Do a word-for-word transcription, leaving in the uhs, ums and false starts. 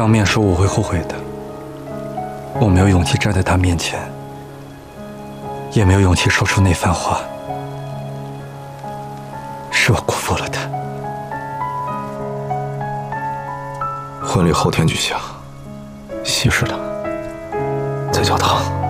当面说我会后悔的，我没有勇气站在他面前，也没有勇气说出那番话，是我辜负了他。 婚礼后天举行，西式的，在教堂。